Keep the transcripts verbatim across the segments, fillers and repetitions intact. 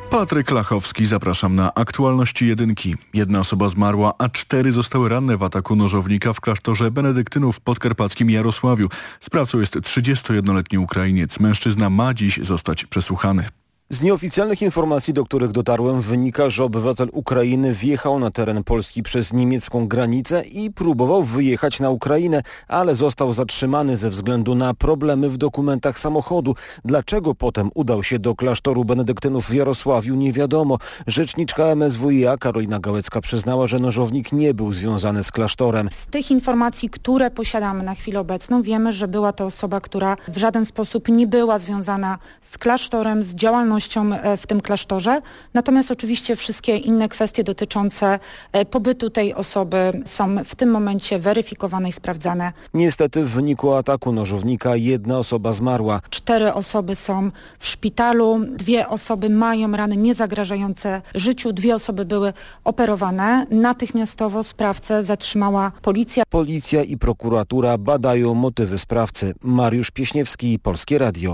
Patryk Lachowski, zapraszam na aktualności jedynki. Jedna osoba zmarła, a cztery zostały ranne w ataku nożownika w klasztorze benedyktynów w podkarpackim Jarosławiu. Sprawcą jest trzydziestojednoletni Ukrainiec. Mężczyzna ma dziś zostać przesłuchany. Z nieoficjalnych informacji, do których dotarłem, wynika, że obywatel Ukrainy wjechał na teren Polski przez niemiecką granicę i próbował wyjechać na Ukrainę, ale został zatrzymany ze względu na problemy w dokumentach samochodu. Dlaczego potem udał się do klasztoru benedyktynów w Jarosławiu, nie wiadomo. Rzeczniczka M S W i A Karolina Gałecka przyznała, że nożownik nie był związany z klasztorem. Z tych informacji, które posiadamy na chwilę obecną, wiemy, że była to osoba, która w żaden sposób nie była związana z klasztorem, z działalnością w tym klasztorze. Natomiast oczywiście wszystkie inne kwestie dotyczące pobytu tej osoby są w tym momencie weryfikowane i sprawdzane. Niestety w wyniku ataku nożownika jedna osoba zmarła. Cztery osoby są w szpitalu, dwie osoby mają rany niezagrażające życiu, dwie osoby były operowane. Natychmiastowo sprawcę zatrzymała policja. Policja i prokuratura badają motywy sprawcy. Mariusz Pieśniewski, Polskie Radio.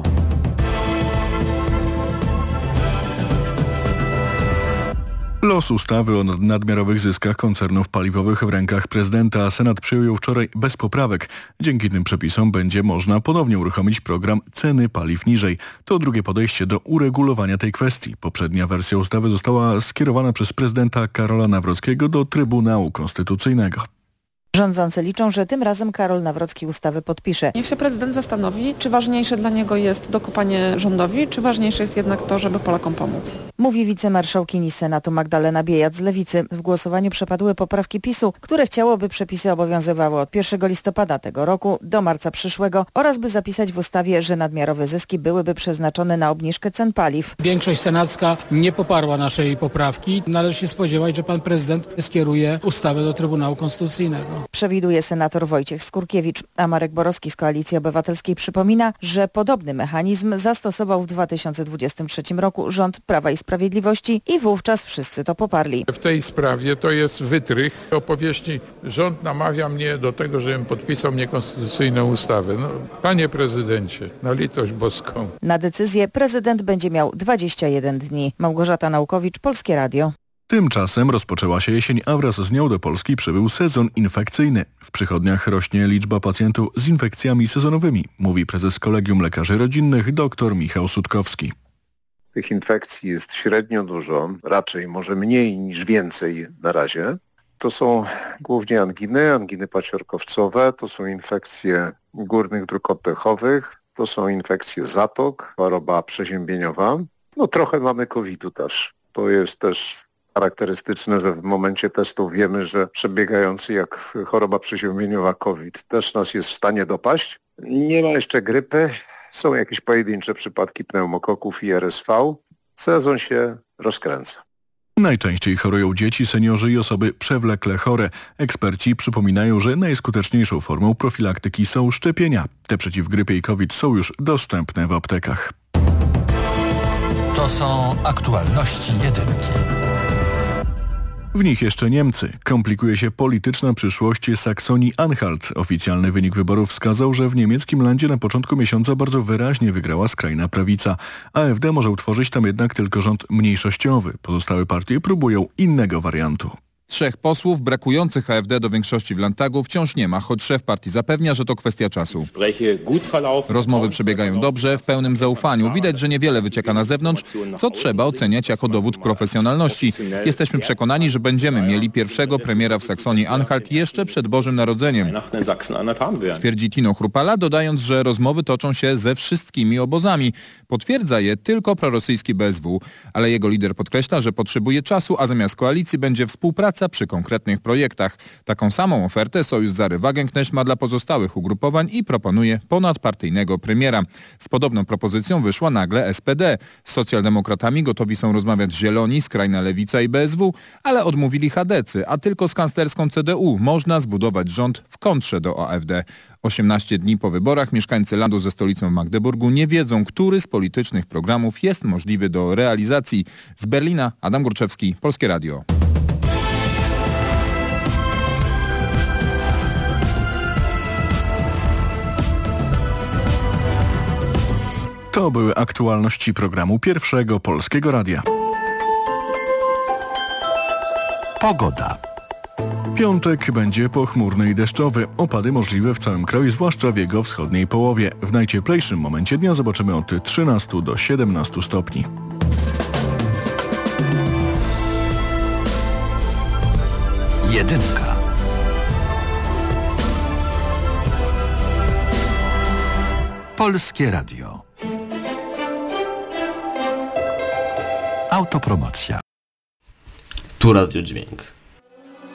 Los ustawy o nadmiarowych zyskach koncernów paliwowych w rękach prezydenta Senat przyjął ją wczoraj bez poprawek. Dzięki tym przepisom będzie można ponownie uruchomić program ceny paliw niżej. To drugie podejście do uregulowania tej kwestii. Poprzednia wersja ustawy została skierowana przez prezydenta Karola Nawrockiego do Trybunału Konstytucyjnego. Rządzący liczą, że tym razem Karol Nawrocki ustawy podpisze. Niech się prezydent zastanowi, czy ważniejsze dla niego jest dokopanie rządowi, czy ważniejsze jest jednak to, żeby Polakom pomóc. Mówi wicemarszałkini Senatu Magdalena Biejat z Lewicy. W głosowaniu przepadły poprawki PiSu, które chciało, by przepisy obowiązywały od pierwszego listopada tego roku do marca przyszłego oraz by zapisać w ustawie, że nadmiarowe zyski byłyby przeznaczone na obniżkę cen paliw. Większość senacka nie poparła naszej poprawki. Należy się spodziewać, że pan prezydent skieruje ustawę do Trybunału Konstytucyjnego. Przewiduje senator Wojciech Skurkiewicz, a Marek Borowski z Koalicji Obywatelskiej przypomina, że podobny mechanizm zastosował w dwa tysiące dwudziestym trzecim roku rząd Prawa i Sprawiedliwości i wówczas wszyscy to poparli. W tej sprawie to jest wytrych opowieści. Rząd namawia mnie do tego, żebym podpisał niekonstytucyjną ustawę. No, panie prezydencie, na litość boską. Na decyzję prezydent będzie miał dwadzieścia jeden dni. Małgorzata Naukowicz, Polskie Radio. Tymczasem rozpoczęła się jesień, a wraz z nią do Polski przybył sezon infekcyjny. W przychodniach rośnie liczba pacjentów z infekcjami sezonowymi, mówi prezes Kolegium Lekarzy Rodzinnych dr Michał Sutkowski. Tych infekcji jest średnio dużo, raczej może mniej niż więcej na razie. To są głównie anginy, anginy paciorkowcowe, to są infekcje górnych dróg oddechowych, to są infekcje zatok, choroba przeziębieniowa. No trochę mamy kowida też. To jest też charakterystyczne, że w momencie testów wiemy, że przebiegający jak choroba przeziębieniowa COVID też nas jest w stanie dopaść. Nie ma jeszcze grypy, są jakieś pojedyncze przypadki pneumokoków i R S V. Sezon się rozkręca. Najczęściej chorują dzieci, seniorzy i osoby przewlekle chore. Eksperci przypominają, że najskuteczniejszą formą profilaktyki są szczepienia. Te przeciw grypie i COVID są już dostępne w aptekach. To są aktualności jedynki. W nich jeszcze Niemcy. Komplikuje się polityczna przyszłość Saksonii-Anhalt. Oficjalny wynik wyborów wskazał, że w niemieckim landzie na początku miesiąca bardzo wyraźnie wygrała skrajna prawica. A F D może utworzyć tam jednak tylko rząd mniejszościowy. Pozostałe partie próbują innego wariantu. Trzech posłów brakujących A F D do większości w Landtagu wciąż nie ma, choć szef partii zapewnia, że to kwestia czasu. Rozmowy przebiegają dobrze, w pełnym zaufaniu. Widać, że niewiele wycieka na zewnątrz, co trzeba oceniać jako dowód profesjonalności. Jesteśmy przekonani, że będziemy mieli pierwszego premiera w Saksonii-Anhalt jeszcze przed Bożym Narodzeniem. Twierdzi Tino Chrupala, dodając, że rozmowy toczą się ze wszystkimi obozami. Potwierdza je tylko prorosyjski B S W, ale jego lider podkreśla, że potrzebuje czasu, a zamiast koalicji będzie współpraca przy konkretnych projektach. Taką samą ofertę Sojusz Zary Wagenknecht ma dla pozostałych ugrupowań i proponuje ponadpartyjnego premiera. Z podobną propozycją wyszła nagle S P D. Z socjaldemokratami gotowi są rozmawiać Zieloni, skrajna lewica i B S W, ale odmówili chadecy, a tylko z kanclerską C D U można zbudować rząd w kontrze do A F D. osiemnaście dni po wyborach mieszkańcy landu ze stolicą w Magdeburgu nie wiedzą, który z politycznych programów jest możliwy do realizacji. Z Berlina Adam Górczewski, Polskie Radio. To były aktualności programu Pierwszego Polskiego Radia. Pogoda. Piątek będzie pochmurny i deszczowy. Opady możliwe w całym kraju, zwłaszcza w jego wschodniej połowie. W najcieplejszym momencie dnia zobaczymy od trzynastu do siedemnastu stopni. Jedynka. Polskie Radio. Autopromocja. Tu Radio Dźwięk.